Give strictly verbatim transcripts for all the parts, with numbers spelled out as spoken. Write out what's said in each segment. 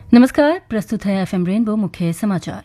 नमस्कार, प्रस्तुत है एफएम रेनबो मुख्य समाचार।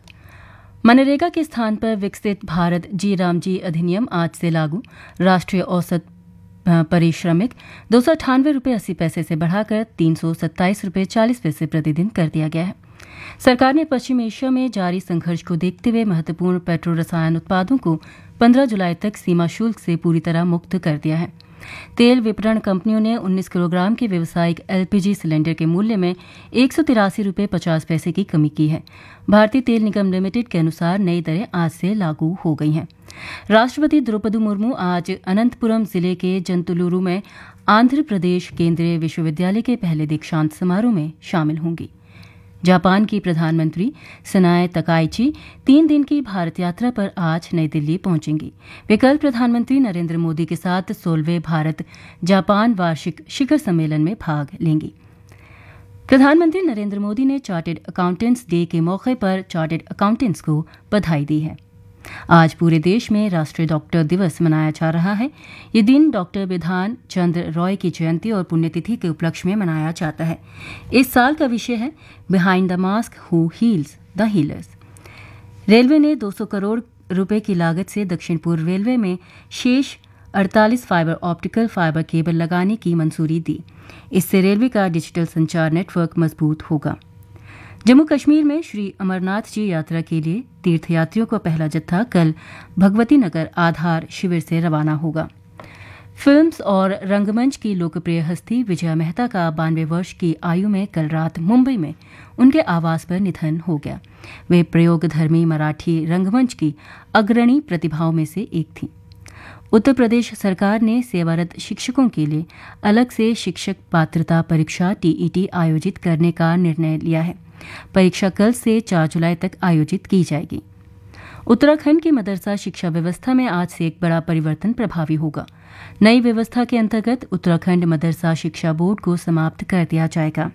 मनरेगा के स्थान पर विकसित भारत जी रामजी अधिनियम आज से लागू। राष्ट्रीय औसत परिश्रमिक दो सौ अट्ठानवे रुपये अस्सी पैसे से बढ़ाकर तीन सौ सत्ताईस रुपये चालीस पैसे प्रतिदिन कर दिया गया है। सरकार ने पश्चिम एशिया में जारी संघर्ष को देखते हुए महत्वपूर्ण पेट्रो रसायन उत्पादों को पंद्रह जुलाई तक सीमा शुल्क से पूरी तरह मुक्त कर दिया है। तेल विपणन कंपनियों ने उन्नीस किलोग्राम के व्यावसायिक एलपीजी सिलेंडर के मूल्य में एक सौ तिरासी रुपये पचास पैसे की कमी की है। भारतीय तेल निगम लिमिटेड के अनुसार नई दरें आज से लागू हो गई हैं। राष्ट्रपति द्रौपदी मुर्मू आज अनंतपुरम जिले के जंतुलूरू में आंध्र प्रदेश केंद्रीय विश्वविद्यालय के पहले दीक्षांत समारोह में शामिल होंगी। जापान की प्रधानमंत्री सनाए तकाइची तीन दिन की भारत यात्रा पर आज नई दिल्ली पहुंचेंगी। वे कल प्रधानमंत्री नरेंद्र मोदी के साथ सोलहवें भारत जापान वार्षिक शिखर सम्मेलन में भाग लेंगी। प्रधानमंत्री नरेंद्र मोदी ने चार्टर्ड अकाउंटेंट्स डे के मौके पर चार्टर्ड अकाउंटेंट्स को बधाई दी है। आज पूरे देश में राष्ट्रीय डॉक्टर दिवस मनाया जा रहा है। ये दिन डॉक्टर बिधान चंद्र रॉय की जयंती और पुण्यतिथि के उपलक्ष्य में मनाया जाता है। इस साल का विषय है behind the mask who heels the healers. Railway ने दो सौ करोड़ रुपए की लागत से दक्षिण पूर्व रेलवे में शेष अड़तालीस फाइबर ऑप्टिकल फाइबर केबल लगाने की मंजूरी दी। इससे रेलवे का डिजिटल संचार नेटवर्क मजबूत होगा। जम्मू कश्मीर में श्री अमरनाथ जी यात्रा के लिए तीर्थयात्रियों का पहला जत्था कल भगवती नगर आधार शिविर से रवाना होगा। फिल्म्स और रंगमंच की लोकप्रिय हस्ती विजया मेहता का बानवे वर्ष की आयु में कल रात मुंबई में उनके आवास पर निधन हो गया। वे प्रयोगधर्मी मराठी रंगमंच की अग्रणी प्रतिभाओं में से एक थीं। उत्तर प्रदेश सरकार ने सेवारत शिक्षकों के लिए अलग से शिक्षक पात्रता परीक्षा टीईटी आयोजित करने का निर्णय लिया है। परीक्षा कल से चार जुलाई तक आयोजित की जाएगी। उत्तराखंड की मदरसा शिक्षा व्यवस्था में आज से एक बड़ा परिवर्तन प्रभावी होगा। नई व्यवस्था के अंतर्गत उत्तराखंड मदरसा शिक्षा बोर्ड को समाप्त कर दिया जाएगा।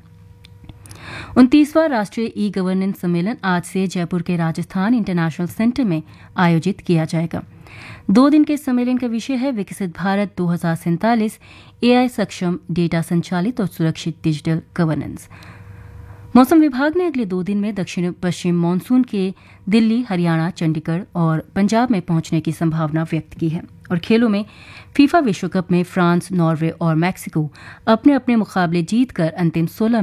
उनतीसवां राष्ट्रीय ई गवर्नेंस सम्मेलन आज से जयपुर के राजस्थान इंटरनेशनल सेंटर में आयोजित किया जाएगा। दो दिन के सम्मेलन का विषय है विकसित भारत दो हजार सैंतालीस एआई सक्षम डेटा संचालित और सुरक्षित डिजिटल गवर्नेंस। मौसम विभाग ने अगले दो दिन में दक्षिण पश्चिम मानसून के दिल्ली, हरियाणा, चंडीगढ़ और पंजाब में पहुंचने की संभावना व्यक्त की है। और खेलों में फीफा विश्व कप में फ्रांस, नॉर्वे और मैक्सिको अपने अपने मुकाबले जीतकर अंतिम सोलह